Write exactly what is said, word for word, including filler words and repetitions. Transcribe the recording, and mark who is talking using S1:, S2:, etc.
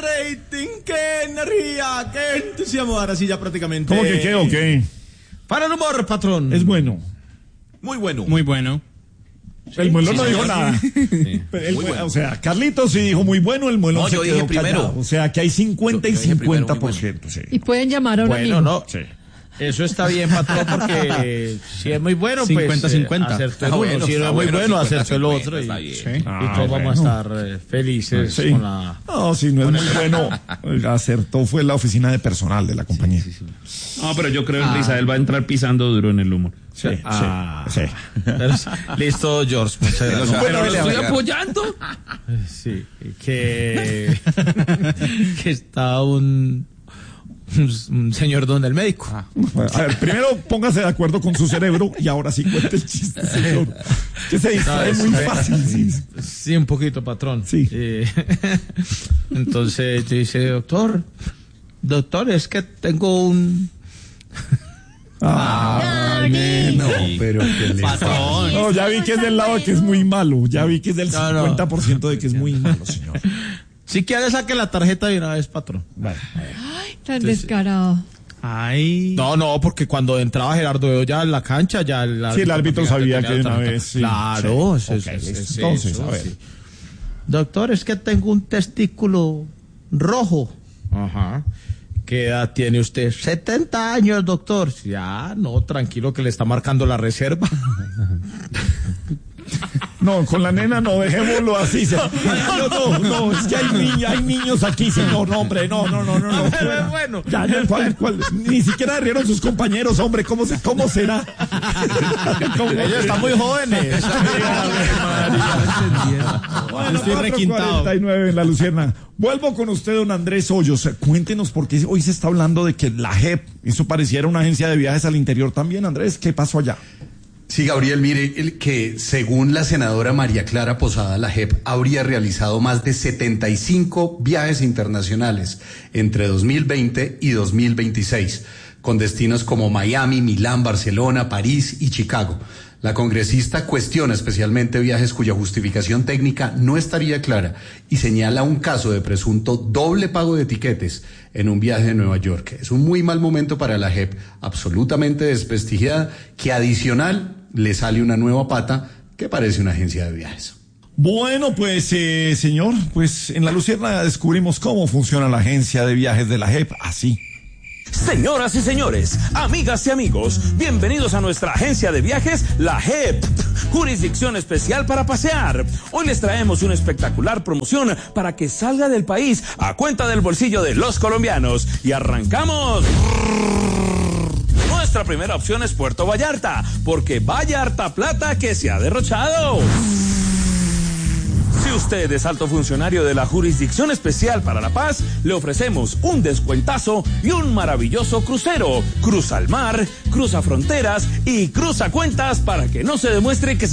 S1: rating, qué energía, qué entusiasmo. Ahora sí ya prácticamente.
S2: ¿Cómo que qué o qué?
S1: Para el humor, patrón.
S2: Es bueno.
S1: Muy bueno.
S3: Muy bueno.
S2: El muelón
S1: sí,
S2: no dijo
S1: señor.
S2: nada.
S1: Sí.
S2: Pero el
S1: Muy
S2: mue-
S1: bueno.
S2: O sea, Carlitos sí dijo muy bueno, el muelón
S1: No,
S2: se
S1: yo
S2: quedó
S1: dije primero.
S2: callado. O sea, que hay cincuenta y
S1: Yo- yo dije primero,
S2: cincuenta
S1: muy
S2: por
S1: bueno.
S2: ciento, sí.
S4: Y pueden llamar ahora
S1: Bueno,
S4: mismo.
S1: no.
S2: Sí.
S1: Eso está bien, patrón, porque si es muy bueno, pues
S3: cincuenta cincuenta.
S1: acertó
S5: Ah,
S1: el uno.
S5: bueno,
S1: Si no
S5: está
S1: es muy
S5: bueno,
S1: bueno,
S5: cincuenta
S1: acertó el otro. Y,
S5: está bien.
S1: y
S3: Sí.
S2: Ah,
S1: todos
S2: bueno.
S1: vamos a estar eh, felices
S2: Sí.
S1: con la...
S2: No, si no es muy bueno, acertó fue la oficina de personal de la compañía. Sí,
S6: No, pero yo creo que Isabel va a entrar pisando duro en el humor.
S2: sí,
S1: Ah.
S2: sí.
S1: Pero- Listo, George. Muchas gracias.
S5: Bueno,
S6: Pero lo
S5: le
S6: estoy
S5: va a
S6: apoyando.
S1: Sí, que, que está un, un señor donde el médico.
S2: A ver, primero póngase de acuerdo con su cerebro y ahora sí cuente el chiste, señor. Que se distrae
S1: No,
S2: muy
S1: es-
S2: fácil. Sí.
S1: Sí, un poquito, patrón.
S2: Sí.
S1: Eh, entonces dice, doctor, doctor, es que tengo un...
S2: Ah, no, pero que le
S3: Patrón.
S2: No, ya vi que es del lado de que es muy malo. Ya vi que es del
S1: No, no.
S2: cincuenta por ciento de que es muy malo, señor.
S1: Si quiere, saque la tarjeta de una vez, patrón.
S2: Vale.
S4: Tan descarado.
S3: Ay.
S1: No, no, porque cuando entraba Gerardo ya en la cancha, ya el árbitro,
S2: Sí, el árbitro sabía
S1: tenía
S2: que de
S1: la
S2: una
S1: tarjeta.
S2: vez, sí.
S1: Claro,
S2: Sí.
S1: es,
S2: Ok,
S1: es-
S2: listo.
S1: es
S2: Entonces,
S1: eso,
S2: a ver.
S1: sí. Doctor, es que tengo un testículo rojo. Ajá. ¿Qué edad tiene usted? setenta años, doctor. Ya, no, tranquilo que le está marcando la reserva.
S2: No, con la nena no, dejémoslo así. Se... No, no, no, es que hay, niña, hay niños aquí, señor. No, hombre, no, no, no, no. no.
S1: Pero es bueno.
S2: Ya, ya, ¿cuál, cuál? Ni siquiera rieron sus compañeros, hombre. ¿Cómo, se, cómo será? ¿Cómo
S1: Ellos
S2: será?
S1: están muy jóvenes.
S2: Bueno,
S3: Estoy requintado.
S2: cuatro cuarenta y nueve en la Luciana. Vuelvo con usted, don Andrés Hoyos. Cuéntenos, porque hoy se está hablando de que la J E P, eso pareciera una agencia de viajes al interior también. Andrés, ¿qué pasó allá?
S7: Sí, Gabriel, mire el que según la senadora María Clara Posada, la J E P habría realizado más de setenta y cinco viajes internacionales entre dos mil veinte y dos mil veintiséis, con destinos como Miami, Milán, Barcelona, París y Chicago. La congresista cuestiona especialmente viajes cuya justificación técnica no estaría clara y señala un caso de presunto doble pago de tiquetes en un viaje de Nueva York. Es un muy mal momento para la J E P, absolutamente desprestigiada, que adicional le sale una nueva pata que parece una agencia de viajes.
S2: Bueno, pues, eh, señor, pues en la Luciana descubrimos cómo funciona la agencia de viajes de la J E P, así.
S8: Señoras y señores, amigas y amigos, bienvenidos a nuestra agencia de viajes, la J E P, jurisdicción especial para pasear. Hoy les traemos una espectacular promoción para que salga del país a cuenta del bolsillo de los colombianos. Y arrancamos. Nuestra primera opción es Puerto Vallarta, porque vaya harta plata que se ha derrochado. Si usted es alto funcionario de la Jurisdicción Especial para la Paz, le ofrecemos un descuentazo y un maravilloso crucero. Cruza al mar, cruza fronteras y cruza cuentas para que no se demuestre que se